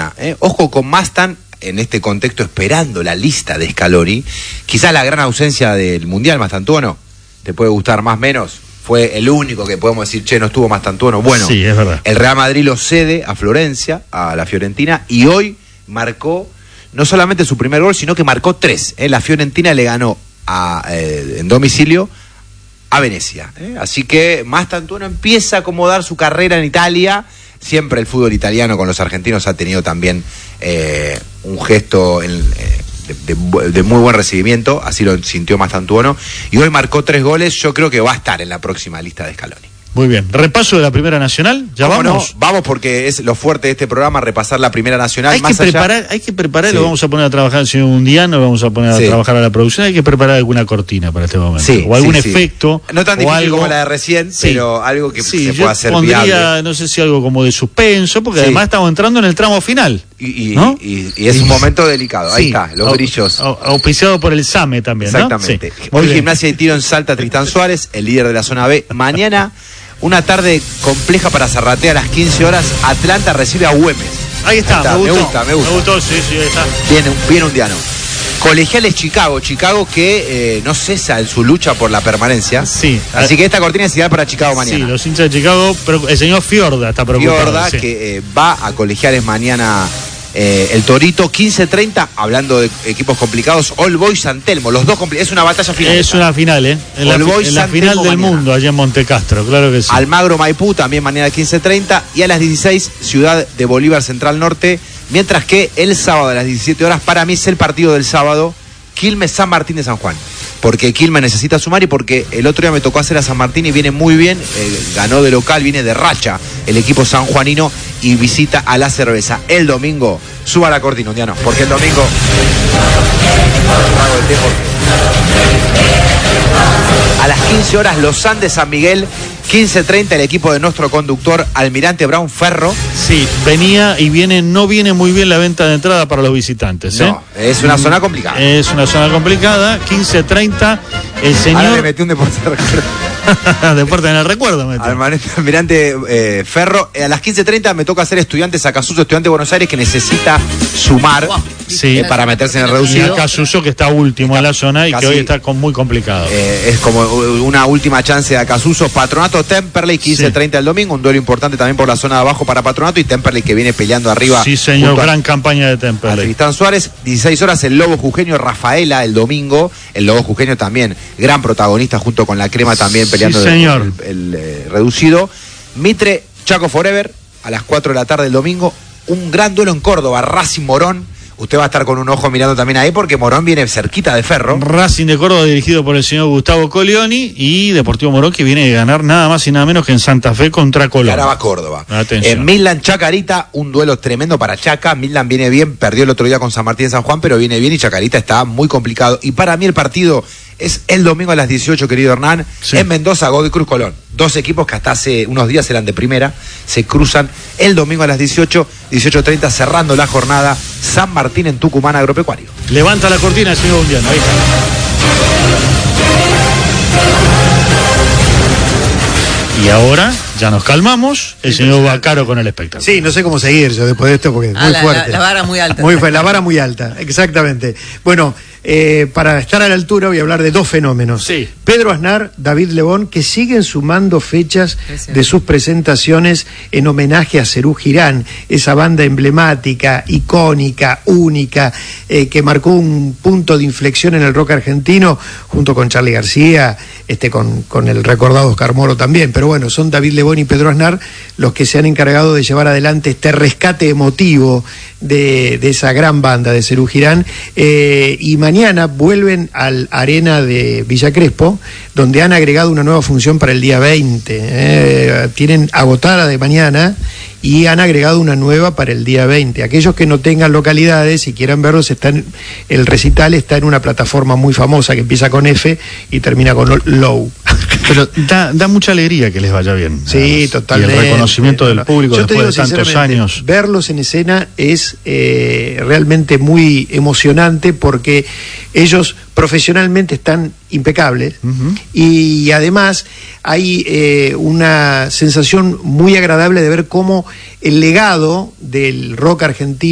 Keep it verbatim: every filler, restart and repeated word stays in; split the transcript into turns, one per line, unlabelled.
Fiorentina, ¿eh? Ojo con Mastan en este contexto esperando la lista de Scaloni. Quizás la gran ausencia del Mundial, Mastantuono, te puede gustar más o menos. Fue el único que podemos decir, che, no estuvo Mastantuono. Bueno,
sí, es verdad. El
Real Madrid lo cede a Florencia, a la Fiorentina, y hoy marcó no solamente su primer gol, sino que marcó tres. ¿eh? La Fiorentina le ganó a, eh, en domicilio a Venecia. ¿eh? Así que Mastantuono empieza a acomodar su carrera en Italia. Siempre el fútbol italiano con los argentinos ha tenido también eh, un gesto en, eh, de, de, de muy buen recibimiento, así lo sintió Mastantuono, y hoy marcó tres goles. Yo creo que va a estar en la próxima lista de Scaloni.
Muy bien, repaso de la Primera Nacional, ¿ya vamos?
No? Vamos, porque es lo fuerte de este programa, repasar la Primera Nacional.
Hay,
más
que,
allá...
preparar, hay que preparar,
sí.
Lo vamos a poner a trabajar al señor Undiano, lo vamos a poner a sí. trabajar a la producción, hay que preparar alguna cortina para este momento,
sí,
o algún
sí,
efecto.
Sí. No tan difícil
algo...
como la de recién, sí. pero algo que
sí,
se pueda hacer
pondría,
viable.
No sé si algo como de suspenso, porque sí. además estamos entrando en el tramo final.
Y, y,
¿no?
y, y es un momento delicado, ahí sí. está, los brillos.
Auspiciado por el SAME también,
exactamente.
¿no? Sí.
Hoy Gimnasia de Tiro en Salta, Tristán Suárez, el líder de la zona B. Mañana, una tarde compleja para Zarratea, a las quince horas, Atlanta recibe a Güemes.
Ahí está,
está.
Me,
me
gustó,
gusta, me gusta.
Me gustó, sí, sí, ahí está.
Viene, viene un diano. Colegiales Chicago, Chicago que eh, no cesa en su lucha por la permanencia.
Sí.
Así que esta cortina es ideal para Chicago mañana.
Sí, los hinchas de Chicago, pero el señor Fiorda está preocupado.
Fiorda, sí. que eh, va a Colegiales mañana. Eh, el Torito, quince treinta, hablando de equipos complicados, All Boys San Telmo, los dos complicados, es una batalla final.
Es una final, ¿eh? En la,
Boys,
en la final del mañana. Mundo, allá en Montecastro, claro que sí.
Almagro Maipú, también mañana quince treinta, y a las dieciséis, Ciudad de Bolívar Central Norte, mientras que el sábado a las diecisiete horas, para mí es el partido del sábado, Quilmes San Martín de San Juan. Porque Quilmes necesita sumar y porque el otro día me tocó hacer a San Martín y viene muy bien, eh, ganó de local, viene de racha el equipo sanjuanino y visita a La Cerveza. El domingo, suba la cortina, Undiano, porque el domingo... A las quince horas, Los Andes San Miguel, quince treinta, el equipo de nuestro conductor Almirante Brown Ferro.
Sí, venía y viene, no viene muy bien la venta de entrada para los visitantes. ¿eh?
No, es una zona complicada.
Es una zona complicada, quince treinta, el señor...
Ahora le metí un deporte de recuerdo.
Deporte en el recuerdo.
Almirante eh, Ferro, a las quince treinta me toca hacer Estudiantes Acasuso, Estudiante de Buenos Aires, que necesita sumar
sí.
eh, para meterse en el reducido.
Y Acasuso, que está último en la zona y Casi, que hoy está con, muy complicado.
Eh, es como una última chance de Acasuso. Patronato Temperley, quince treinta sí. el domingo, un duelo importante también por la zona de abajo para Patronato, y Temperley que viene peleando arriba.
Sí, señor, gran campaña de Temperley.
Tristán Suárez, dieciséis horas, el Lobo Jujeño Rafaela el domingo. El Lobo Jujeño también, gran protagonista junto con la Crema también peleando
sí, señor.
el, el, el eh, reducido. Mitre, Chaco Forever, a las cuatro de la tarde el domingo. Un gran duelo en Córdoba, Racing Morón. Usted va a estar con un ojo mirando también ahí porque Morón viene cerquita de Ferro.
Racing de Córdoba dirigido por el señor Gustavo Colioni y Deportivo Morón que viene de ganar nada más y nada menos que en Santa Fe contra Colón.
Ahora va Córdoba.
Atención.
En Midland Chacarita, un duelo tremendo para Chaca. Midland viene bien, perdió el otro día con San Martín de San Juan, pero viene bien y Chacarita está muy complicado. Y para mí el partido es el domingo a las dieciocho, querido Hernán, sí. en Mendoza, Godoy Cruz Colón. Dos equipos que hasta hace unos días eran de primera, se cruzan el domingo a las dieciocho, dieciocho treinta, cerrando la jornada, San Martín en Tucumán Agropecuario.
Levanta la cortina el señor Undiano, ahí está. Y ahora ya nos calmamos, el señor Bacaro con el espectáculo.
Sí, no sé cómo seguir yo después de esto porque es ah, muy
la,
fuerte.
La, la vara muy alta.
Muy, la vara muy alta, exactamente. Bueno, eh, para estar a la altura voy a hablar de dos fenómenos.
Sí.
Pedro Aznar, David Lebón, que siguen sumando fechas de sus presentaciones en homenaje a Serú Girán, esa banda emblemática, icónica, única, eh, que marcó un punto de inflexión en el rock argentino, junto con Charly García, este, con, con el recordado Oscar Moro también. Pero bueno, son David Lebón y Pedro Aznar los que se han encargado de llevar adelante este rescate emotivo de, de esa gran banda de Serú Girán, eh, y mañana vuelven al Arena de Villa Crespo, donde han agregado una nueva función para el día veinte. Eh, tienen agotada de mañana y han agregado una nueva para el día veinte. Aquellos que no tengan localidades y quieran verlos, están, el recital está en una plataforma muy famosa que empieza con F y termina con Low.
Pero da, da mucha alegría que les vaya bien.
Sí, totalmente.
Y el reconocimiento del público
Yo
después de tantos años.
Verlos en escena es eh, realmente muy emocionante porque ellos profesionalmente están impecables, uh-huh. y además hay eh, una sensación muy agradable de ver cómo el legado del rock argentino